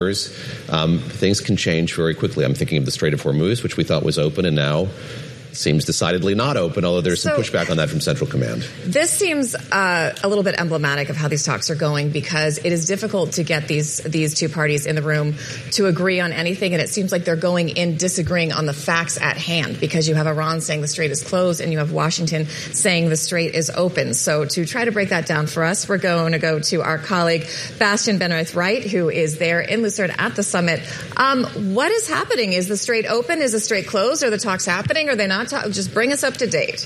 things can change very quickly. I'm thinking of the Strait of Hormuz, which we thought was open, and now seems decidedly not open, although there's some pushback on that from Central Command. This seems a little bit emblematic of how these talks are going, because it is difficult to get these two parties in the room to agree on anything, and it seems like they're going in disagreeing on the facts at hand, because you have Iran saying the strait is closed and you have Washington saying the strait is open. So to try to break that down for us, we're going to go to our colleague Bastian Benraith-Wright, who is there in Lucerne at the summit. What is happening? Is the strait open? Is the strait closed? Are the talks happening? Are they not? Just bring us up to date.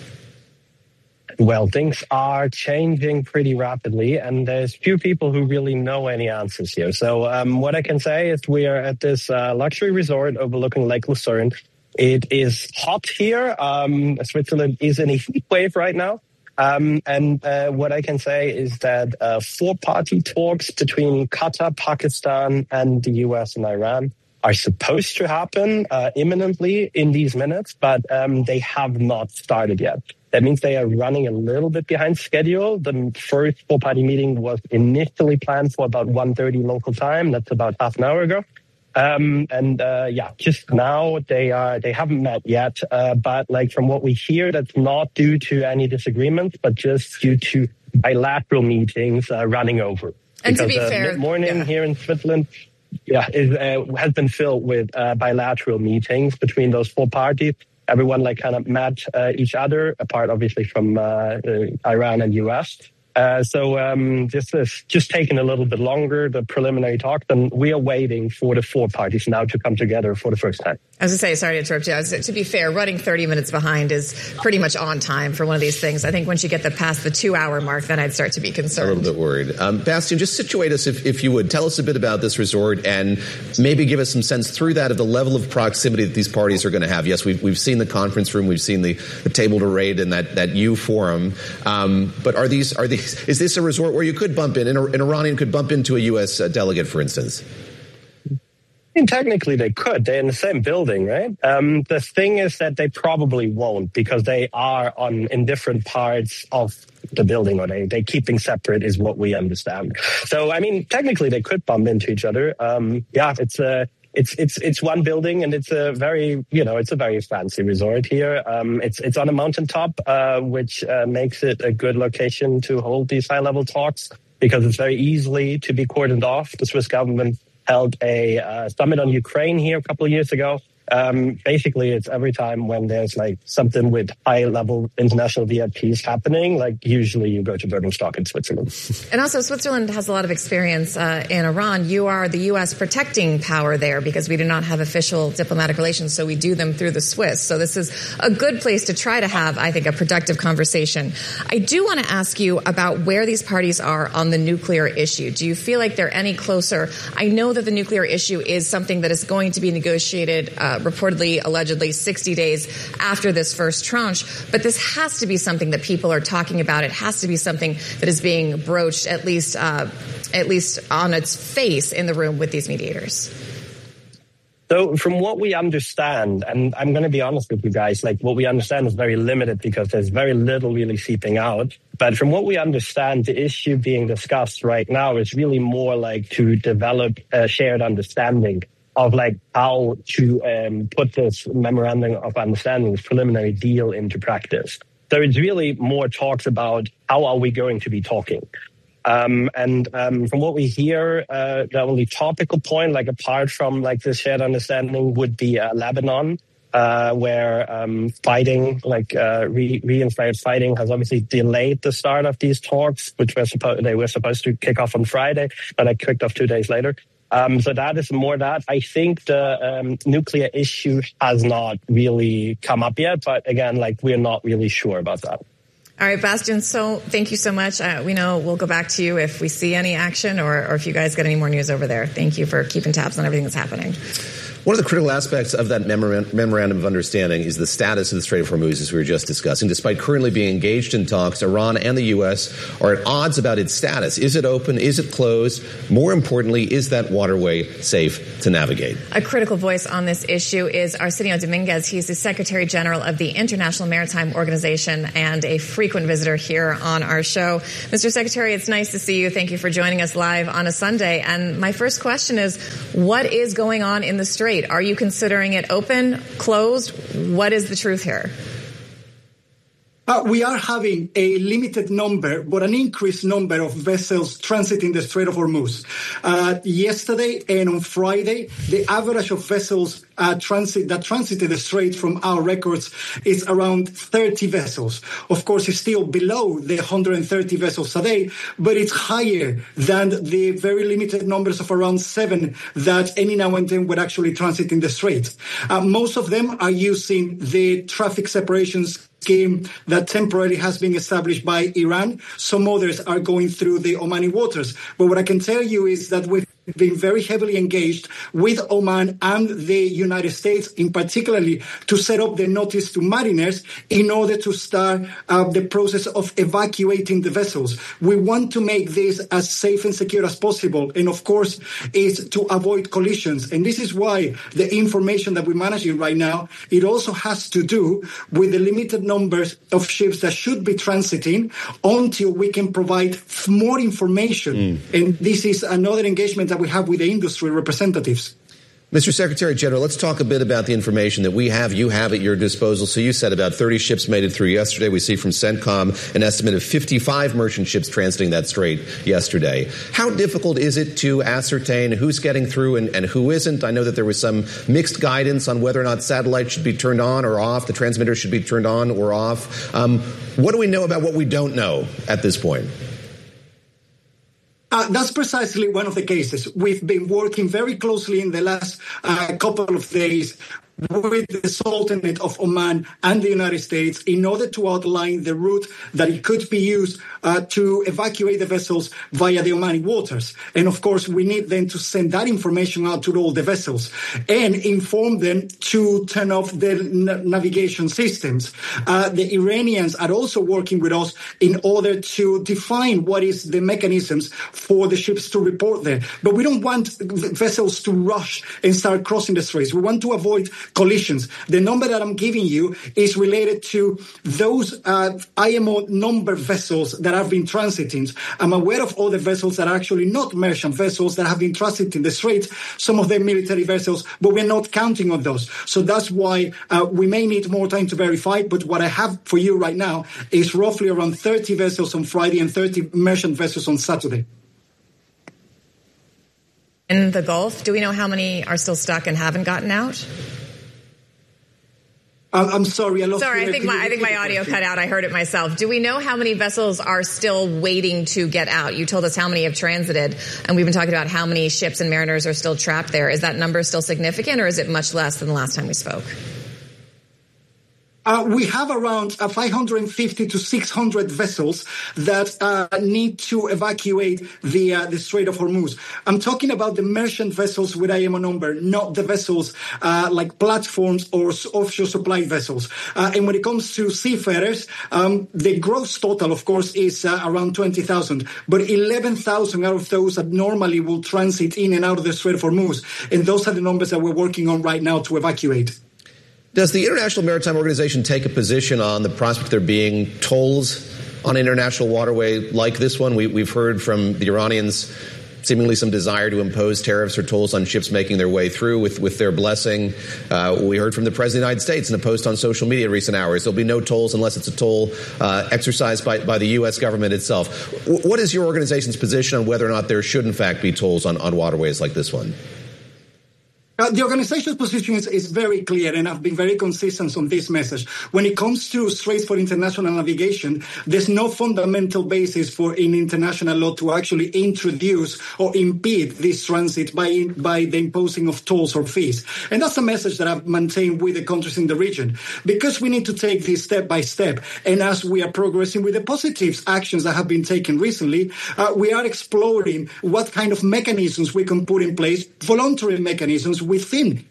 Well, things are changing pretty rapidly, and there's few people who really know any answers here. So what I can say is we are at this luxury resort overlooking Lake Lucerne. It is hot here. Switzerland is in a heat wave right now. And what I can say is that four-party talks between Qatar, Pakistan, and the U.S. and Iran are supposed to happen imminently in these minutes, but they have not started yet. That means they are running a little bit behind schedule. The first four-party meeting was initially planned for about 1:30 local time. That's about half an hour ago. Just now they haven't met yet. But like from what we hear, that's not due to any disagreements, but just due to bilateral meetings running over. And to be fair, mid-morning here in Switzerland, has been filled with bilateral meetings between those four parties. Everyone kind of met each other, apart obviously from Iran and U.S. This is just taking a little bit longer, the preliminary talks, and we are waiting for the four parties now to come together for the first time. I was going to say, sorry to interrupt you. To be fair, running 30 minutes behind is pretty much on time for one of these things. I think once you get past the 2-hour mark, then I'd start to be concerned. A little bit worried. Bastian, just situate us, if you would. Tell us a bit about this resort and maybe give us some sense through that of the level of proximity that these parties are going to have. Yes, we've seen the conference room, we've seen the table to rate and that U forum. But is this a resort where you could bump in? An Iranian could bump into a U.S. delegate, for instance? I mean, technically they could. They're in the same building, right? The thing is that they probably won't, because they are in different parts of the building, or they keeping separate is what we understand. So, I mean, technically they could bump into each other. It's one building, and it's a very fancy resort here. It's on a mountaintop, which makes it a good location to hold these high-level talks, because it's very easily to be cordoned off. The Swiss government held a summit on Ukraine here a couple of years ago. Basically, it's every time when there's something with high-level international VIPs happening, usually you go to Bürgenstock in Switzerland. And also, Switzerland has a lot of experience in Iran. You are the U.S. protecting power there, because we do not have official diplomatic relations, so we do them through the Swiss. So this is a good place to try to have, I think, a productive conversation. I do want to ask you about where these parties are on the nuclear issue. Do you feel like they're any closer? I know that the nuclear issue is something that is going to be negotiated reportedly, allegedly, 60 days after this first tranche. But this has to be something that people are talking about. It has to be something that is being broached, at least on its face, in the room with these mediators. So from what we understand, and I'm going to be honest with you guys, what we understand is very limited, because there's very little really seeping out. But from what we understand, the issue being discussed right now is really more to develop a shared understanding of how to put this memorandum of understanding, this preliminary deal, into practice. So it's really more talks about how are we going to be talking. From what we hear, the only topical point, apart from this shared understanding, would be Lebanon, where fighting, reinspired fighting, has obviously delayed the start of these talks, which they were supposed to kick off on Friday, but it kicked off 2 days later. So that is more that. I think the nuclear issue has not really come up yet, but again, we're not really sure about that. All right, Bastian, so thank you so much. We know we'll go back to you if we see any action or if you guys get any more news over there. Thank you for keeping tabs on everything that's happening. One of the critical aspects of that memorandum of understanding is the status of the Strait of Hormuz, as we were just discussing. Despite currently being engaged in talks, Iran and the U.S. are at odds about its status. Is it open? Is it closed? More importantly, is that waterway safe to navigate? A critical voice on this issue is Arsenio Dominguez. He's the Secretary General of the International Maritime Organization and a frequent visitor here on our show. Mr. Secretary, it's nice to see you. Thank you for joining us live on a Sunday. And my first question is, what is going on in the Strait? Are you considering it open, closed? What is the truth here? We are having a limited number, but an increased number of vessels transiting the Strait of Hormuz. Yesterday and on Friday, the average of vessels transited the Strait from our records is around 30 vessels. Of course, it's still below the 130 vessels a day, but it's higher than the very limited numbers of around 7 that any now and then would actually transit in the Strait. Most of them are using the traffic separations scheme that temporarily has been established by Iran. Some others are going through the Omani waters. But what I can tell you is that we've been very heavily engaged with Oman and the United States, in particularly to set up the notice to mariners in order to start the process of evacuating the vessels. We want to make this as safe and secure as possible, and of course is to avoid collisions. And this is why the information that we're managing right now, it also has to do with the limited numbers of ships that should be transiting until we can provide more information. And this is another engagement that we have with the industry representatives. Mr. Secretary General, let's talk a bit about the information that you have at your disposal. So you said about 30 ships made it through yesterday. We see from CENTCOM an estimate of 55 merchant ships transiting that strait yesterday. How difficult is it to ascertain who's getting through and who isn't? I know that there was some mixed guidance on whether or not satellites should be turned on or off, the transmitters should be turned on or off. What do we know about what we don't know at this point? That's precisely one of the cases. We've been working very closely in the last couple of days with the Sultanate of Oman and the United States in order to outline the route that it could be used to evacuate the vessels via the Omani waters. And of course, we need then to send that information out to all the vessels and inform them to turn off their navigation systems. The Iranians are also working with us in order to define what is the mechanisms for the ships to report there. But we don't want vessels to rush and start crossing the straits. We want to avoid collisions. The number that I'm giving you is related to those IMO number vessels that have been transiting. I'm aware of other vessels that are actually not merchant vessels that have been transiting the straits, some of them military vessels, but we're not counting on those. So that's why we may need more time to verify, but what I have for you right now is roughly around 30 vessels on Friday and 30 merchant vessels on Saturday. In the Gulf, do we know how many are still stuck and haven't gotten out? I'm sorry, I lost. Sorry, I think my audio cut out. I heard it myself. Do we know how many vessels are still waiting to get out? You told us how many have transited, and we've been talking about how many ships and mariners are still trapped there. Is that number still significant, or is it much less than the last time we spoke? We have around 550 to 600 vessels that need to evacuate the Strait of Hormuz. I'm talking about the merchant vessels with IMO number, not the vessels like platforms or offshore supply vessels. And when it comes to seafarers, the gross total, of course, is around 20,000. But 11,000 out of those that normally will transit in and out of the Strait of Hormuz. And those are the numbers that we're working on right now to evacuate. Does the International Maritime Organization take a position on the prospect of there being tolls on international waterway like this one? We've heard from the Iranians seemingly some desire to impose tariffs or tolls on ships making their way through with their blessing. We heard from the President of the United States in a post on social media in recent hours. There'll be no tolls unless it's a toll exercised by the U.S. government itself. What is your organization's position on whether or not there should, in fact, be tolls on waterways like this one? The organization's position is very clear, and I've been very consistent on this message. When it comes to straits for international navigation, there's no fundamental basis for in international law to actually introduce or impede this transit by the imposing of tolls or fees. And that's a message that I've maintained with the countries in the region, because we need to take this step by step. And as we are progressing with the positive actions that have been taken recently, we are exploring what kind of mechanisms we can put in place, voluntary mechanisms within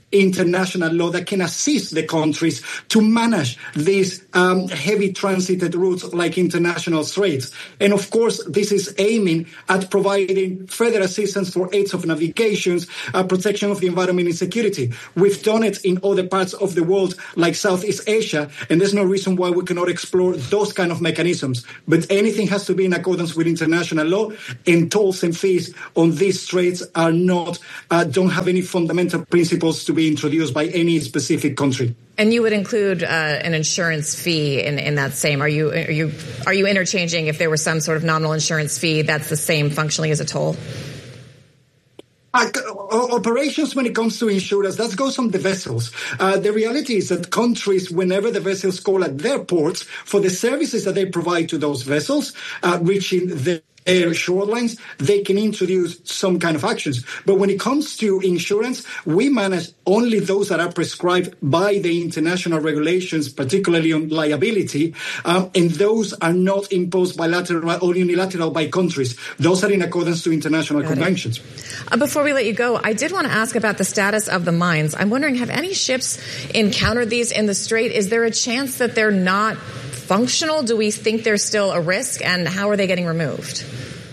international law that can assist the countries to manage these heavy transited routes like international straits. And of course, this is aiming at providing further assistance for aids of navigations, protection of the environment and security. We've done it in other parts of the world like Southeast Asia, and there's no reason why we cannot explore those kind of mechanisms. But anything has to be in accordance with international law, and tolls and fees on these straits are not, don't have any fundamental principles to be introduced by any specific country. And you would include an insurance fee in that same. Are you interchanging if there was some sort of nominal insurance fee that's the same functionally as a toll? Operations when it comes to insurance, that goes on the vessels. The reality is that countries, whenever the vessels call at their ports for the services that they provide to those vessels, reaching their shorelines, they can introduce some kind of actions. But when it comes to insurance, we manage only those that are prescribed by the international regulations, particularly on liability, and those are not imposed bilateral or unilateral by countries. Those are in accordance to international conventions. Before we let you go, I did want to ask about the status of the mines. I'm wondering, have any ships encountered these in the Strait? Is there a chance that they're not functional? Do we think there's still a risk, and how are they getting removed?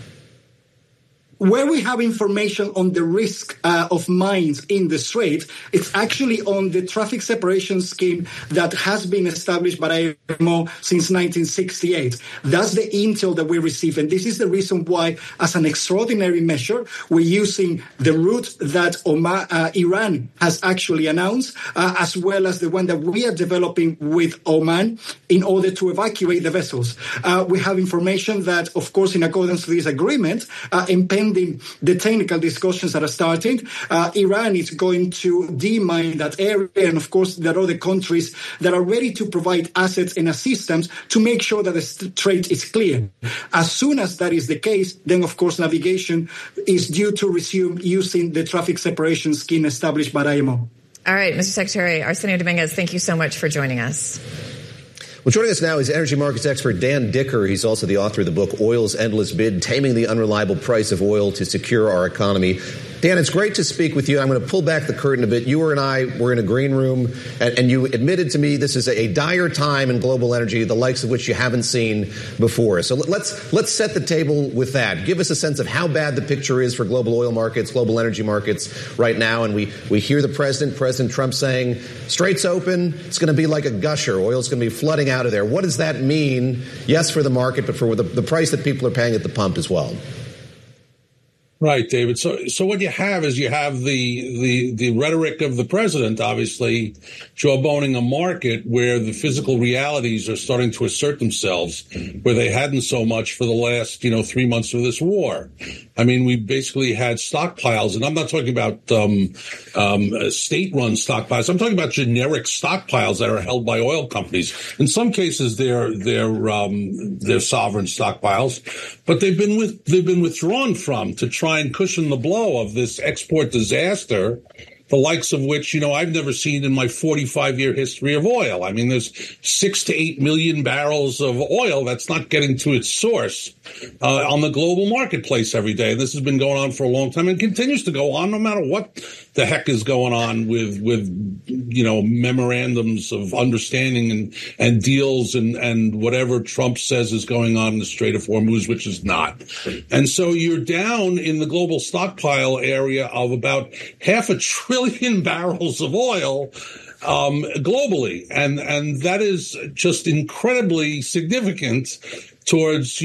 Where we have information on the risk of mines in the Strait, it's actually on the traffic separation scheme that has been established by IMO since 1968. That's the intel that we receive. And this is the reason why, as an extraordinary measure, we're using the route that Iran has actually announced, as well as the one that we are developing with Oman in order to evacuate the vessels. We have information that, of course, in accordance with this agreement, impending the technical discussions that are starting, Iran is going to demine that area, and of course there are other countries that are ready to provide assets and assistance to make sure that the strait is clear. As soon as that is the case, then of course navigation is due to resume using the traffic separation scheme established by IMO. All right, Mr. Secretary, Arsenio Dominguez, thank you so much for joining us. Well, joining us now is energy markets expert Dan Dicker. He's also the author of the book Oil's Endless Bid, Taming the Unreliable Price of Oil to Secure Our Economy. Dan, it's great to speak with you. I'm going to pull back the curtain a bit. You and I were in a green room, and you admitted to me this is a dire time in global energy, the likes of which you haven't seen before. So let's set the table with that. Give us a sense of how bad the picture is for global oil markets, global energy markets right now. And we hear the President Trump saying, straits open, it's going to be like a gusher. Oil's going to be flooding out of there. What does that mean? Yes, for the market, but for the price that people are paying at the pump as well. Right, David. So what you have is the rhetoric of the president, obviously, jawboning a market where the physical realities are starting to assert themselves, where they hadn't so much for the last, 3 months of this war. I mean, we basically had stockpiles, and I'm not talking about state-run stockpiles. I'm talking about generic stockpiles that are held by oil companies. In some cases, they're sovereign stockpiles, but they've been withdrawn from to try and cushion the blow of this export disaster, the likes of which, I've never seen in my 45-year history of oil. I mean, there's 6 to 8 million barrels of oil that's not getting to its source on the global marketplace every day. This has been going on for a long time and continues to go on no matter what the heck is going on with memorandums of understanding and deals and whatever Trump says is going on in the Strait of Hormuz, which is not. And so you're down in the global stockpile area of about 500 billion barrels of oil globally, and that is just incredibly significant towards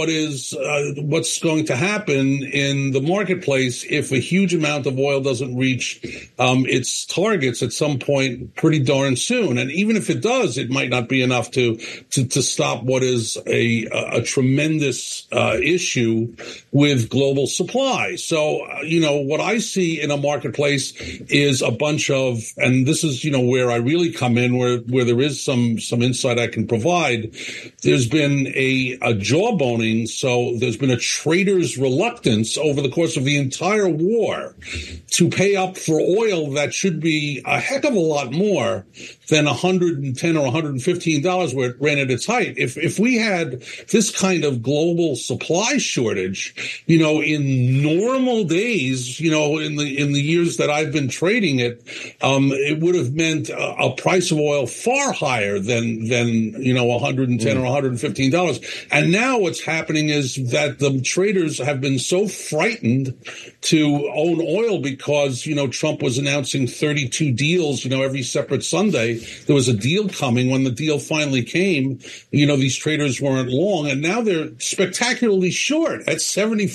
what's going to happen in the marketplace if a huge amount of oil doesn't reach its targets at some point pretty darn soon. And even if it does, it might not be enough to stop what is a tremendous issue with global supply. So what I see in a marketplace is a bunch of, and this is where I really come in, where there is some insight I can provide. There's been a a jawboning. So there's been a trader's reluctance over the course of the entire war to pay up for oil that should be a heck of a lot more than $110 or $115 where it ran at its height. If we had this kind of global supply shortage, in normal days, in the years that I've been trading it, it would have meant a price of oil far higher than $110 or $115. And now what's happening is that the traders have been so frightened to own oil because, Trump was announcing 32 deals, every separate Sunday. There was a deal coming. When the deal finally came, these traders weren't long, and now they're spectacularly short at $75,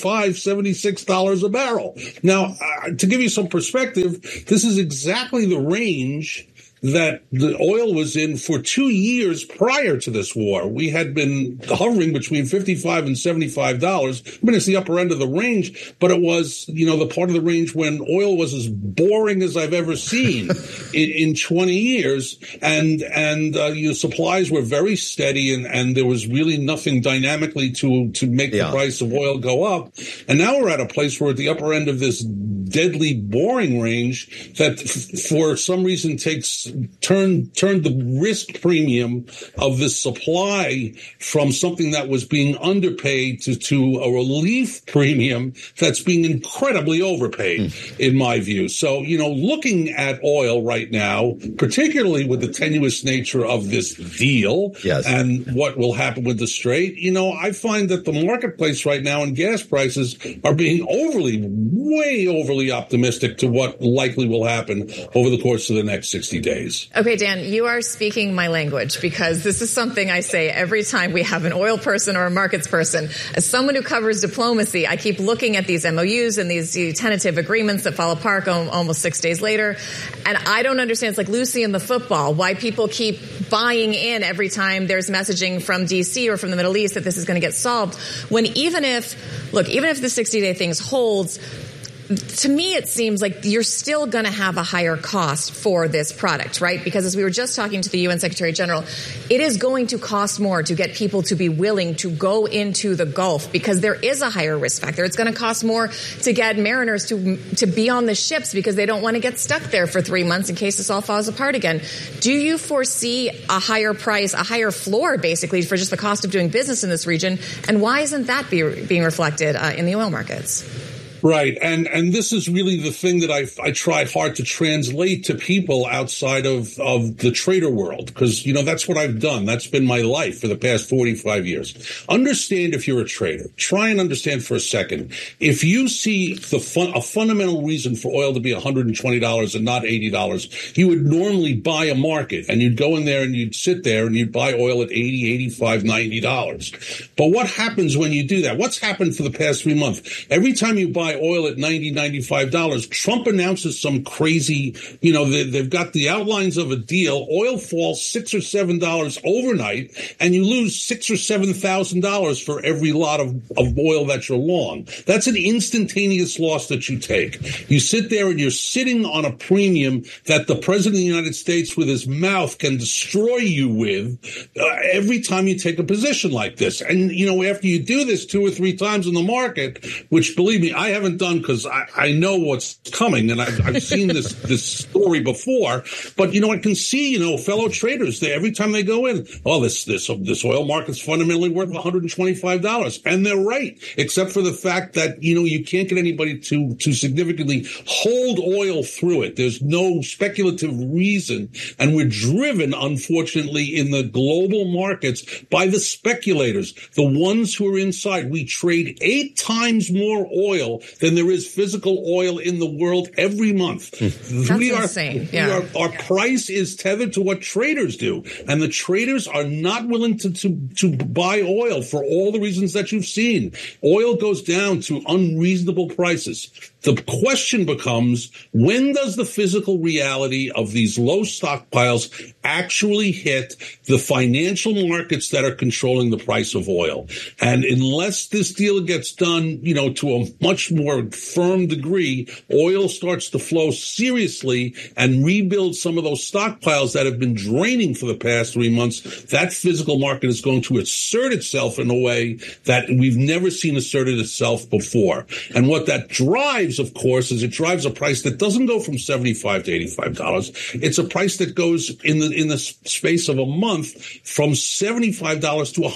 $76 a barrel. Now, to give you some perspective, this is exactly the range that the oil was in for 2 years prior to this war. We had been hovering between $55 and $75. I mean, it's the upper end of the range, but it was, the part of the range when oil was as boring as I've ever seen in 20 years. And supplies were very steady, and there was really nothing dynamically to make the price of oil go up. And now we're at a place where at the upper end of this deadly boring range that for some reason turned the risk premium of the supply from something that was being underpaid to a relief premium that's being incredibly overpaid, in my view. So, looking at oil right now, particularly with the tenuous nature of this deal and what will happen with the Strait, I find that the marketplace right now and gas prices are being way overly optimistic to what likely will happen over the course of the next 60 days. Okay, Dan, you are speaking my language because this is something I say every time we have an oil person or a markets person. As someone who covers diplomacy, I keep looking at these MOUs and these tentative agreements that fall apart almost 6 days later. And I don't understand. It's like Lucy in the football, why people keep buying in every time there's messaging from D.C. or from the Middle East that this is going to get solved. When even if the 60-day thing holds, to me, it seems like you're still going to have a higher cost for this product, right? Because as we were just talking to the UN Secretary General, it is going to cost more to get people to be willing to go into the Gulf because there is a higher risk factor. It's going to cost more to get mariners to be on the ships because they don't want to get stuck there for 3 months in case this all falls apart again. Do you foresee a higher price, a higher floor, basically, for just the cost of doing business in this region? And why isn't that being reflected in the oil markets? Right. And this is really the thing that I try hard to translate to people outside of the trader world, because, that's what I've done. That's been my life for the past 45 years. Understand if you're a trader. Try and understand for a second. If you see a fundamental reason for oil to be $120 and not $80, you would normally buy a market and you'd go in there and you'd sit there and you'd buy oil at $80, $85, $90. But what happens when you do that? What's happened for the past 3 months? Every time you buy oil at $90, $95, Trump announces some crazy, they've got the outlines of a deal. Oil falls $6 or $7 overnight, and you lose $6,000 or $7,000 for every lot of oil that you're long. That's an instantaneous loss that you take. You sit there and you're sitting on a premium that the president of the United States with his mouth can destroy you with every time you take a position like this. And, after you do this 2 or 3 times in the market, which, believe me, I haven't done because I know what's coming, and I've seen this story before. But I can see fellow traders there every time they go in. Oh, this oil market's fundamentally worth $125, and they're right, except for the fact that you can't get anybody to significantly hold oil through it. There's no speculative reason, and we're driven, unfortunately, in the global markets by the speculators, the ones who are inside. We trade 8 times more oil than there is physical oil in the world every month. That's insane. Our price is tethered to what traders do, and the traders are not willing to buy oil for all the reasons that you've seen. Oil goes down to unreasonable prices. The question becomes, when does the physical reality of these low stockpiles actually hit the financial markets that are controlling the price of oil? And unless this deal gets done, to a much more firm degree, oil starts to flow seriously and rebuild some of those stockpiles that have been draining for the past 3 months. That physical market is going to assert itself in a way that we've never seen asserted itself before. And what that drives, of course, is it drives a price that doesn't go from $75 to $85. It's a price that goes in the space of a month from $75 to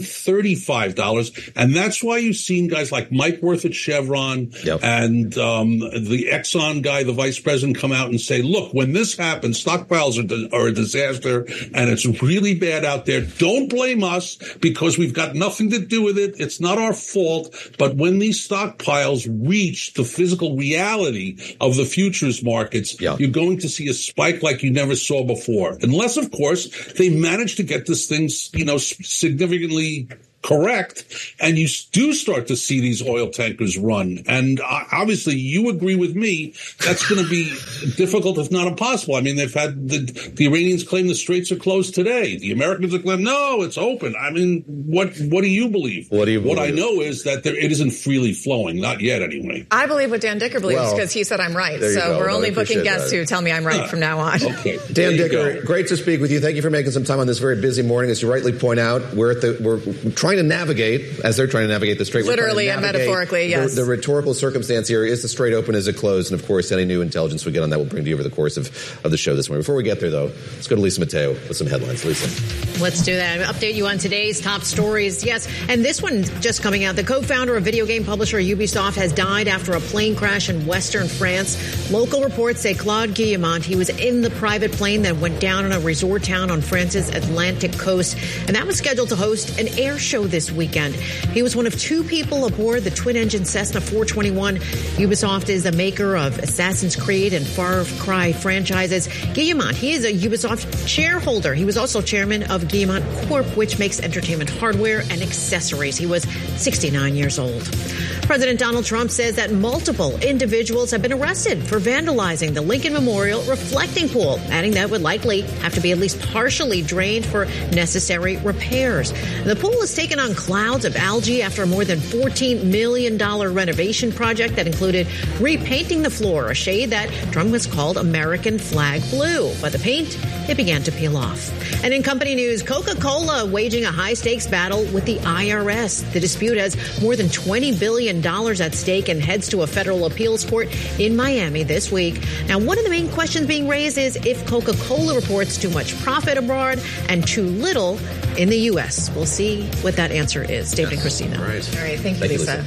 $135. And that's why you've seen guys like Mike Wirth at Chevron and the Exxon guy, the vice president, come out and say, look, when this happens, stockpiles are a disaster and it's really bad out there. Don't blame us because we've got nothing to do with it. It's not our fault. But when these stockpiles reach the physical reality of the futures markets, you're going to see a spike like you never saw before. Unless, of course, they manage to get this thing, significantly correct, and you do start to see these oil tankers run. And obviously, you agree with me, that's going to be difficult, if not impossible. I mean, they've had the Iranians claim the straits are closed today. The Americans have claimed, no, it's open. I mean, what do you believe? What I know is that it isn't freely flowing, not yet anyway. I believe what Dan Dicker believes because he said I'm right. So we're only booking guests who tell me I'm right from now on. Okay. Dan Dicker, great to speak with you. Thank you for making some time on this very busy morning. As you rightly point out, we're trying to navigate, as they're trying to navigate the Strait. Literally and metaphorically, yes. The rhetorical circumstance here, is the Strait open, is it closed? And of course, any new intelligence we get on that we'll bring to you over the course of the show this morning. Before we get there, though, let's go to Lisa Mateo with some headlines. Lisa. Let's do that. I'll update you on today's top stories. Yes, and this one just coming out. The co-founder of video game publisher Ubisoft has died after a plane crash in western France. Local reports say Claude Guillemot, he was in the private plane that went down in a resort town on France's Atlantic coast, and that was scheduled to host an air show this weekend. He was one of 2 people aboard the twin-engine Cessna 421. Ubisoft is a maker of Assassin's Creed and Far Cry franchises. Guillemot, he is a Ubisoft shareholder. He was also chairman of Guillemot Corp, which makes entertainment hardware and accessories. He was 69 years old. President Donald Trump says that multiple individuals have been arrested for vandalizing the Lincoln Memorial reflecting pool, adding that would likely have to be at least partially drained for necessary repairs. The pool has taken on clouds of algae after a more than $14 million renovation project that included repainting the floor, a shade that Trump has called American flag blue. But the paint, it began to peel off. And in company news, Coca-Cola waging a high-stakes battle with the IRS. The dispute has more than $20 billion at stake and heads to a federal appeals court in Miami this week. Now, one of the main questions being raised is if Coca-Cola reports too much profit abroad and too little in the U.S. We'll see what that answer is. David and Christina. All right. Thank you, Lisa.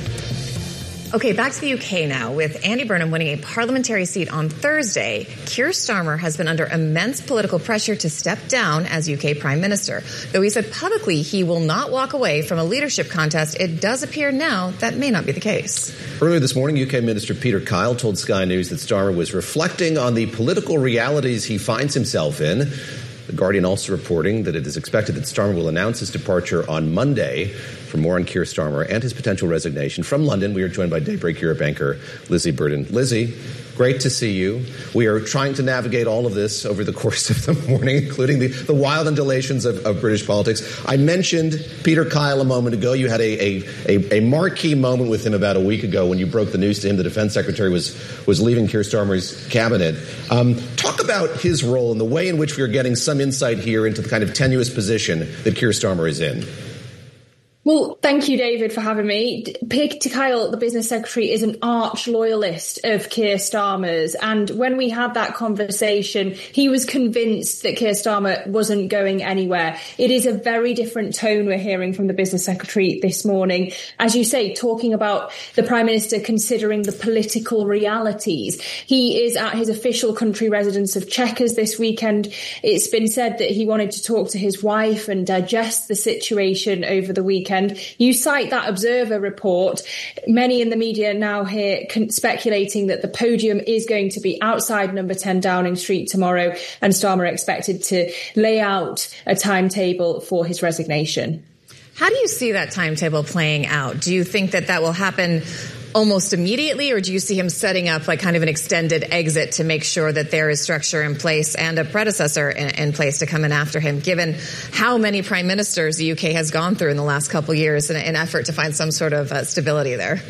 Okay, back to the UK now. With Andy Burnham winning a parliamentary seat on Thursday, Keir Starmer has been under immense political pressure to step down as UK Prime Minister. Though he said publicly he will not walk away from a leadership contest, it does appear now that may not be the case. Earlier this morning, UK Minister Peter Kyle told Sky News that Starmer was reflecting on the political realities he finds himself in. The Guardian also reporting that it is expected that Starmer will announce his departure on Monday. For more on Keir Starmer and his potential resignation, from London, we are joined by Daybreak Europe anchor Lizzie Burden. Lizzie, great to see you. We are trying to navigate all of this over the course of the morning, including the wild undulations of British politics. I mentioned Peter Kyle a moment ago. You had a marquee moment with him about a week ago when you broke the news to him the defense secretary was leaving Keir Starmer's cabinet. Talk about his role and the way in which we are getting some insight here into the kind of tenuous position that Keir Starmer is in. Well, thank you, David, for having me. Peter Kyle, the business secretary, is an arch loyalist of Keir Starmer's. And when we had that conversation, he was convinced that Keir Starmer wasn't going anywhere. It is a very different tone we're hearing from the business secretary this morning. As you say, talking about the Prime Minister considering the political realities. He is at his official country residence of Chequers this weekend. It's been said that he wanted to talk to his wife and digest the situation over the weekend. You cite that Observer report. Many in the media now here speculating that the podium is going to be outside number 10 Downing Street tomorrow, and Starmer expected to lay out a timetable for his resignation. How do you see that timetable playing out? Do you think that will happen almost immediately, or do you see him setting up like kind of an extended exit to make sure that there is structure in place and a predecessor in place to come in after him, given how many prime ministers the UK has gone through in the last couple of years in an effort to find some sort of stability there?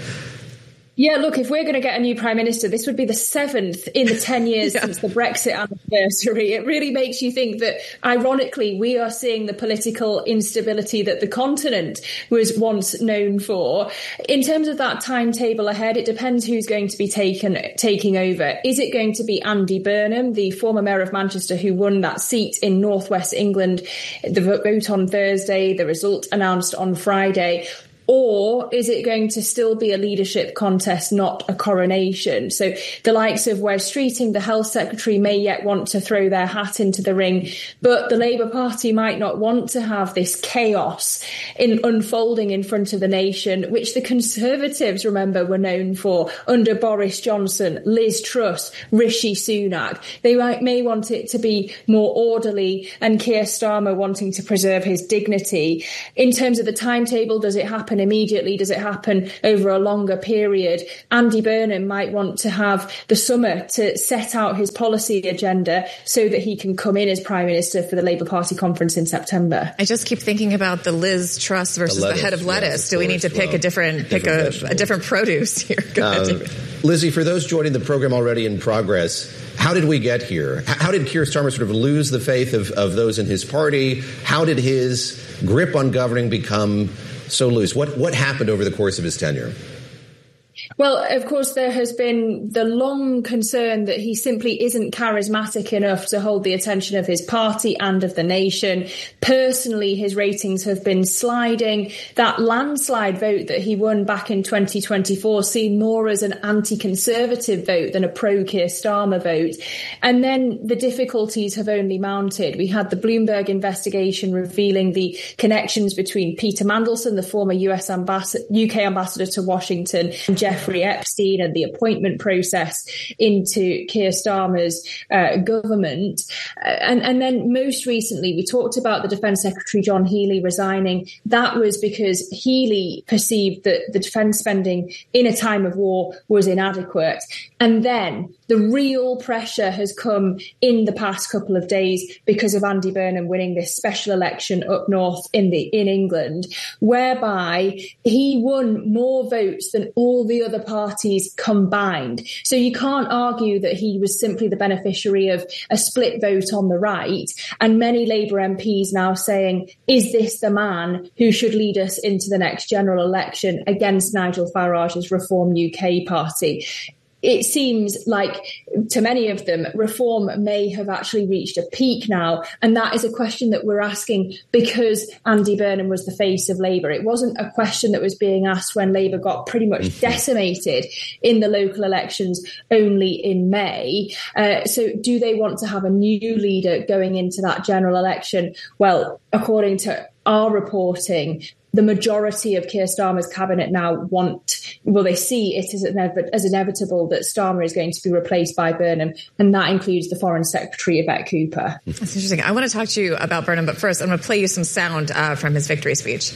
Yeah, look, if we're going to get a new prime minister, this would be the 7th in the 10 years since the Brexit anniversary. It really makes you think that, ironically, we are seeing the political instability that the continent was once known for. In terms of that timetable ahead, it depends who's going to be taking over. Is it going to be Andy Burnham, the former mayor of Manchester who won that seat in northwest England, the vote on Thursday, the result announced on Friday? Or is it going to still be a leadership contest, not a coronation? So the likes of Wes Streeting, the health secretary, may yet want to throw their hat into the ring, but the Labour Party might not want to have this chaos unfolding in front of the nation, which the Conservatives, remember, were known for under Boris Johnson, Liz Truss, Rishi Sunak. They may want it to be more orderly, and Keir Starmer wanting to preserve his dignity. In terms of the timetable, does it happen immediately? Does it happen over a longer period? Andy Burnham might want to have the summer to set out his policy agenda so that he can come in as Prime Minister for the Labour Party conference in September. I just keep thinking about the Liz Truss versus the head of lettuce. Do we need to pick a different produce here? Lizzie, for those joining the program already in progress, how did we get here? How did Keir Starmer sort of lose the faith of those in his party? How did his grip on governing become so loose? What happened over the course of his tenure? Well, of course, there has been the long concern that he simply isn't charismatic enough to hold the attention of his party and of the nation. Personally, his ratings have been sliding. That landslide vote that he won back in 2024 seemed more as an anti-Conservative vote than a pro-Keir Starmer vote. And then the difficulties have only mounted. We had the Bloomberg investigation revealing the connections between Peter Mandelson, the former UK ambassador to Washington, and Jeffrey Epstein, and the appointment process into Keir Starmer's government. And then most recently, we talked about the Defence Secretary John Healey resigning. That was because Healey perceived that the defence spending in a time of war was inadequate. And then the real pressure has come in the past couple of days because of Andy Burnham winning this special election up north in England, whereby he won more votes than all the other parties combined. So you can't argue that he was simply the beneficiary of a split vote on the right. And many Labour MPs now saying, is this the man who should lead us into the next general election against Nigel Farage's Reform UK party? It seems like, to many of them, reform may have actually reached a peak now. And that is a question that we're asking because Andy Burnham was the face of Labour. It wasn't a question that was being asked when Labour got pretty much decimated in the local elections only in May. So do they want to have a new leader going into that general election? Well, according to our reporting, the majority of Keir Starmer's cabinet now they see it as inevitable that Starmer is going to be replaced by Burnham, and that includes the Foreign Secretary, Yvette Cooper. That's interesting. I want to talk to you about Burnham, but first I'm going to play you some sound from his victory speech.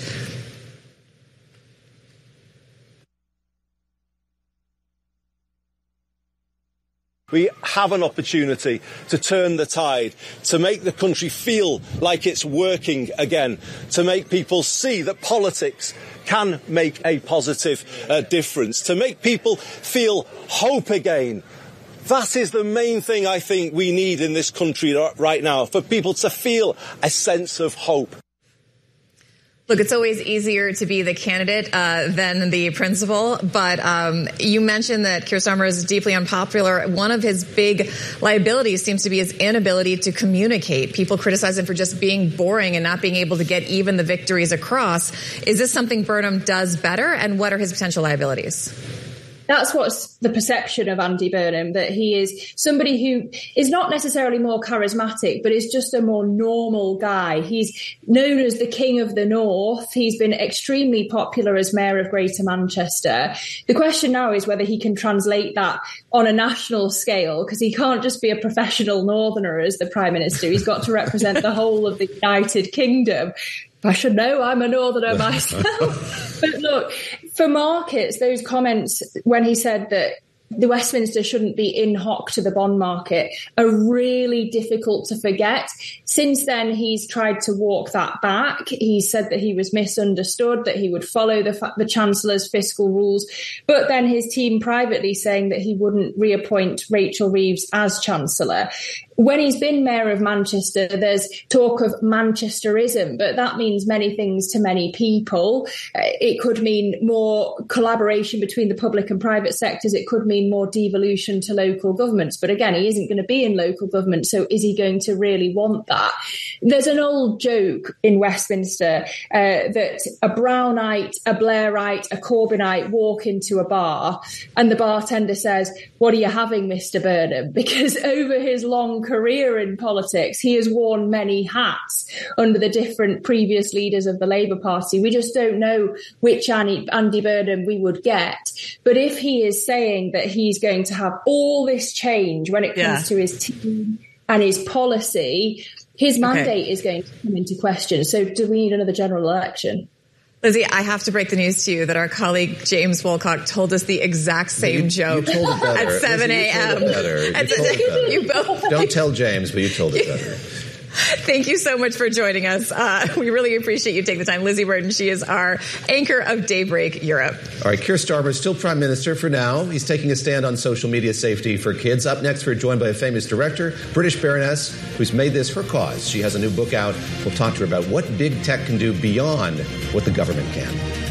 We have an opportunity to turn the tide, to make the country feel like it's working again, to make people see that politics can make a positive difference, to make people feel hope again. That is the main thing I think we need in this country right now, for people to feel a sense of hope. Look, it's always easier to be the candidate than the principal, but you mentioned that Keir Starmer is deeply unpopular. One of his big liabilities seems to be his inability to communicate. People criticize him for just being boring and not being able to get even the victories across. Is this something Burnham does better, and what are his potential liabilities? That's what's the perception of Andy Burnham, that he is somebody who is not necessarily more charismatic, but is just a more normal guy. He's known as the King of the North. He's been extremely popular as Mayor of Greater Manchester. The question now is whether he can translate that on a national scale, because he can't just be a professional Northerner as the Prime Minister. He's got to represent the whole of the United Kingdom. I should know, I'm a Northerner myself. But look, for markets, those comments when he said that the Westminster shouldn't be in hock to the bond market are really difficult to forget. Since then, he's tried to walk that back. He said that he was misunderstood, that he would follow the Chancellor's fiscal rules, but then his team privately saying that he wouldn't reappoint Rachel Reeves as Chancellor. When he's been Mayor of Manchester, there's talk of Manchesterism, but that means many things to many people. It could mean more collaboration between the public and private sectors. It could mean more devolution to local governments. But again, he isn't going to be in local government, so is he going to really want that? There's an old joke in Westminster that a Brownite, a Blairite, a Corbynite walk into a bar and the bartender says, "What are you having, Mr. Burnham?" Because over his long career in politics, he has worn many hats under the different previous leaders of the Labour Party. We just don't know which Andy Burnham we would get. But if he is saying that he's going to have all this change when it comes to his team and his policy, his mandate is going to come into question. So do we need another general election? Lizzie, I have to break the news to you that our colleague James Wolcock told us the exact same joke at 7 a.m. You both don't tell James, but you told it better. Thank you so much for joining us. We really appreciate you taking the time. Lizzie Burton, she is our anchor of Daybreak Europe. All right, Keir Starmer is still Prime Minister for now. He's taking a stand on social media safety for kids. Up next, we're joined by a famous director, British Baroness, who's made this her cause. She has a new book out. We'll talk to her about what big tech can do beyond what the government can.